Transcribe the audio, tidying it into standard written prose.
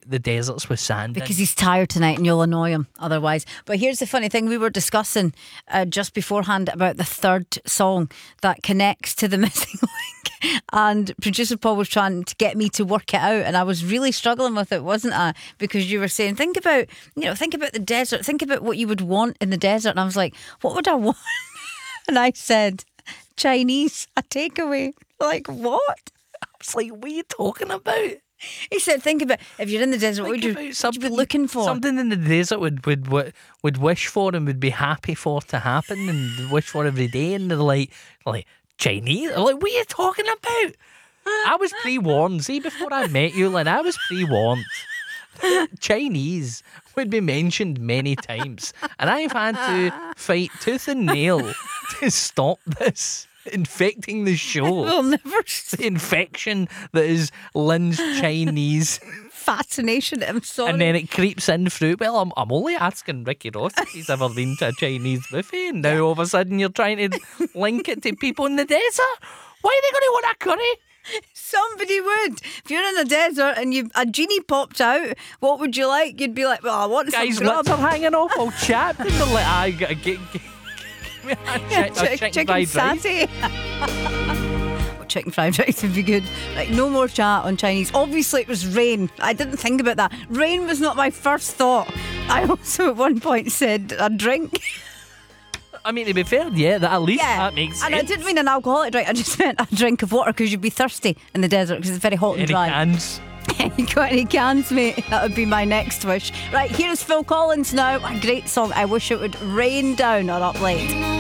the deserts with sand in. Because he's tired tonight and you'll annoy him otherwise. But here's the funny thing, we were discussing just beforehand about the third song that connects to the missing link, and producer Paul was trying to get me to work it out, and I was really struggling with it, wasn't I? Because you were saying think about the desert, think about what you would want in the desert, and I was like, what would I want? And I said Chinese, a takeaway. Like, what? I was like, what are you talking about? He said, think about if you're in the desert, what would you be looking for? Something in the desert would wish for and would be happy for to happen and wish for every day. And they're like Chinese. I'm like, what are you talking about? I was pre-warned. See, before I met you, Lynn, I was pre-warned. Chinese would be mentioned many times, and I've had to fight tooth and nail to stop this infecting the show. We'll never The infection that is Lynn's Chinese fascination. I'm sorry. and then it creeps in through. Well, I'm only asking Ricky Ross if he's ever been to a Chinese buffet, and now all of a sudden you're trying to link it to people in the desert. Why are they going to want a curry? Somebody would. If you're in the desert and a genie popped out, what would you like? You'd be like, well, I want some Guys' grub. lips are hanging off. I'll chat. And they're like, I gotta get me a chicken fried rice. satay. Well, chicken fried rice would be good. Like, no more chat on Chinese. Obviously, it was rain. I didn't think about that. Rain was not my first thought. I also at one point said a drink. I mean, to be fair, yeah, that at least that makes sense. And I didn't mean an alcoholic drink. I just meant a drink of water, because you'd be thirsty in the desert because it's very hot and Any dry. cans? You got any cans, mate? That would be my next wish. Right, here's Phil Collins now. A great song. I wish it would rain down or up late.